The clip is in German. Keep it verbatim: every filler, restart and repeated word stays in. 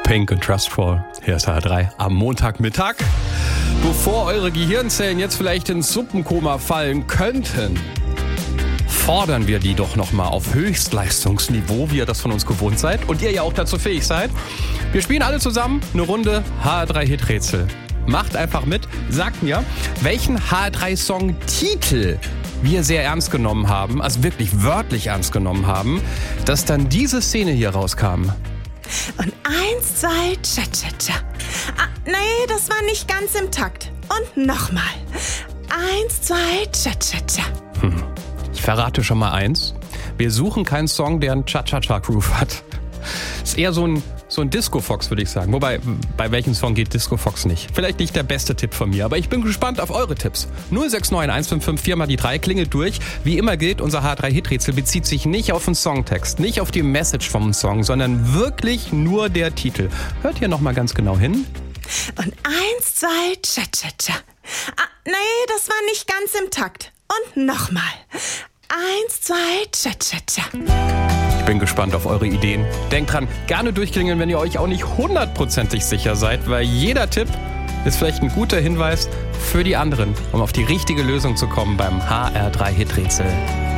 Pink und Trustful. Hier ist H R drei am Montagmittag. Bevor eure Gehirnzellen jetzt vielleicht ins Suppenkoma fallen könnten, fordern wir die doch nochmal auf Höchstleistungsniveau, wie ihr das von uns gewohnt seid und ihr ja auch dazu fähig seid. Wir spielen alle zusammen eine Runde H R drei Hiträtsel. Macht einfach mit, sagt mir, welchen H R drei Song-Titel wir sehr ernst genommen haben, also wirklich wörtlich ernst genommen haben, dass dann diese Szene hier rauskam. Und eins, zwei, tcha, tcha, tcha. Ah, nee, das war nicht ganz im Takt. Und nochmal. Eins, zwei, tcha, tcha, tcha. Hm. Ich verrate schon mal eins. Wir suchen keinen Song, der einen Cha-Cha-Cha-Groove hat. Ist eher so ein, so ein Disco-Fox, würde ich sagen. Wobei, bei welchem Song geht Disco-Fox nicht? Vielleicht nicht der beste Tipp von mir, aber ich bin gespannt auf eure Tipps. null sechs neun eins fünf fünf vier mal die drei, klingelt durch. Wie immer gilt, unser H R drei Hiträtsel bezieht sich nicht auf den Songtext, nicht auf die Message vom Song, sondern wirklich nur der Titel. Hört hier nochmal ganz genau hin. Und eins, zwei, tcha, tcha, tcha. Ah, nee, das war nicht ganz im Takt. Und nochmal. Eins, zwei, tcha, tcha, tcha. Ich bin gespannt auf eure Ideen. Denkt dran, gerne durchklingeln, wenn ihr euch auch nicht hundertprozentig sicher seid, weil jeder Tipp ist vielleicht ein guter Hinweis für die anderen, um auf die richtige Lösung zu kommen beim H R drei Hiträtsel.